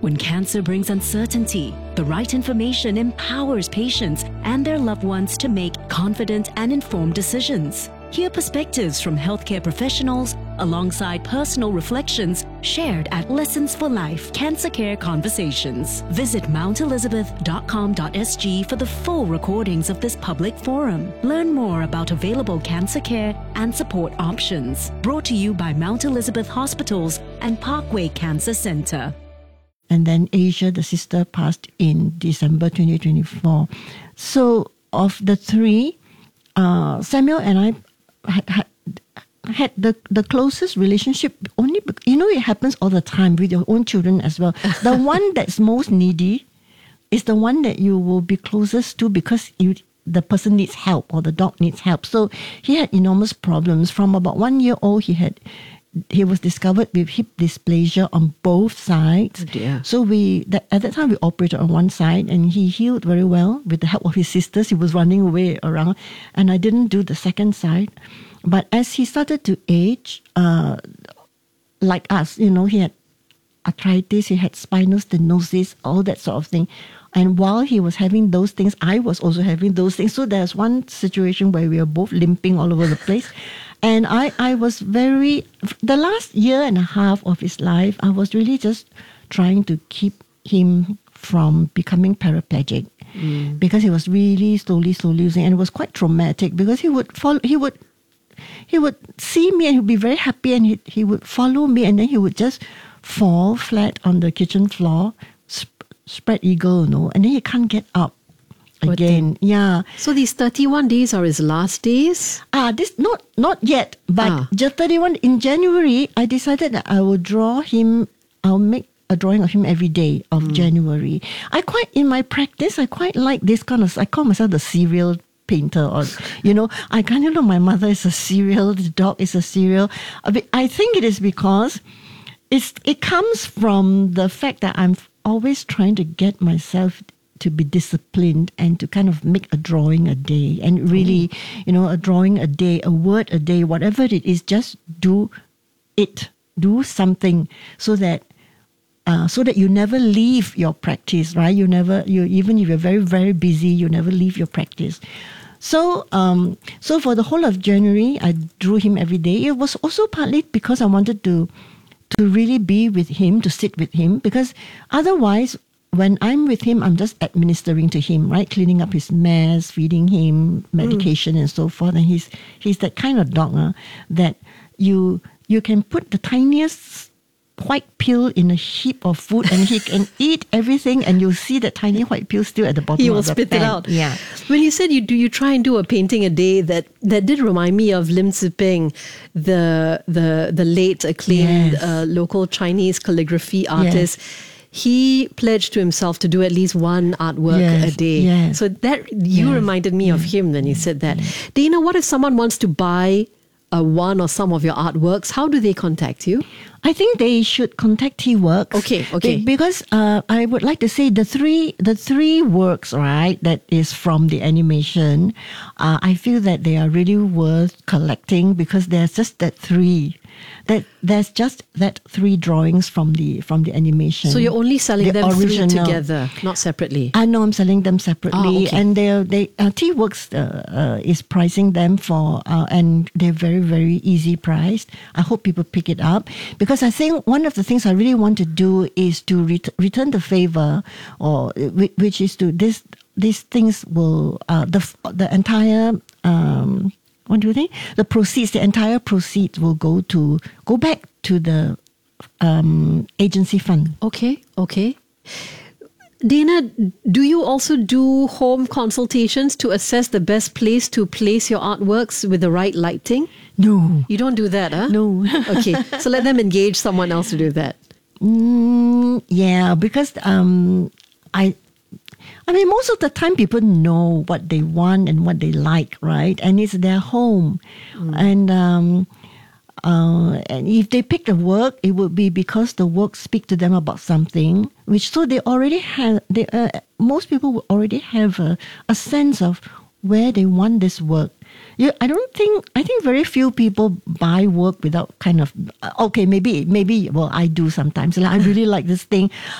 When cancer brings uncertainty, the right information empowers patients and their loved ones to make confident and informed decisions. Hear perspectives from healthcare professionals alongside personal reflections shared at Lessons for Life Cancer Care Conversations. Visit mountelizabeth.com.sg for the full recordings of this public forum. Learn more about available cancer care and support options. Brought to you by Mount Elizabeth Hospitals and Parkway Cancer Center. And then Asia, the sister, passed in December 2024. So of the three, Samuel and I had the closest relationship only, it happens all the time with your own children as well. The one that's most needy is the one that you will be closest to because the person needs help or the dog needs help. So he had enormous problems. From about 1 year old, he was discovered with hip dysplasia on both sides. Oh dear. So at that time we operated on one side and he healed very well with the help of his sisters. He was running away around and I didn't do the second side. But as he started to age, like us, he had arthritis, he had spinal stenosis, all that sort of thing. And while he was having those things, I was also having those things. So there's one situation where we were both limping all over the place. And I was the last year and a half of his life, I was really just trying to keep him from becoming paraplegic because he was really slowly losing. And it was quite traumatic because he would see me and he would be very happy and he would follow me and then he would just fall flat on the kitchen floor, spread eagle, and then he can't get up again. Yeah. So these 31 days are his last days? This not yet, but just 31 in January. I decided that I will draw him. I'll make a drawing of him every day of January. In my practice, I quite like this kind of. I call myself the serial painter, or I kind of know my mother is a serial, the dog is a serial. I think it is because it comes from the fact that I'm always trying to get myself to be disciplined and to kind of make a drawing a day and really, a drawing a day, a word a day, whatever it is, just do something so that you never leave your practice, right? Even if you're very, very busy, you never leave your practice. So for the whole of January, I drew him every day. It was also partly because I wanted to really be with him, to sit with him, because otherwise, when I'm with him, I'm just administering to him, right? Cleaning up his mess, feeding him medication and so forth. And he's that kind of dog that you can put the tiniest white pill in a heap of food and he can eat everything and you'll see that tiny white pill still at the bottom of the pan. He will spit it out. Yeah. When you said you try and do a painting a day, that did remind me of Lim Tze Ping, the late acclaimed local Chinese calligraphy artist. Yes. He pledged to himself to do at least one artwork a day. Yes. So that you reminded me of him when you said that. Dana, what if someone wants to buy one or some of your artworks? How do they contact you? I think they should contact T-Works. Okay. Because I would like to say the three works, right, that is from the animation, I feel that they are really worth collecting because there's just that three. There's just that three drawings from the animation. So you're only selling them three together, not separately? I know I'm selling them separately, and T-Works is pricing them for, and they're very, very easy priced. I hope people pick it up because I think one of the things I really want to do is to return the favor, or which is to these things will the entire. What do you think? The entire proceeds will go back to the agency fund. Okay. Dana, do you also do home consultations to assess the best place to place your artworks with the right lighting? No. You don't do that, huh? No. Okay, so let them engage someone else to do that. Yeah, because I mean, most of the time people know what they want and what they like, right? And it's their home. And if they pick the work, it would be because the work speaks to them about something, so they already have, most people will already have a sense of where they want this work. I think very few people buy work without kind of, maybe, well, I do sometimes. Like, I really like this thing.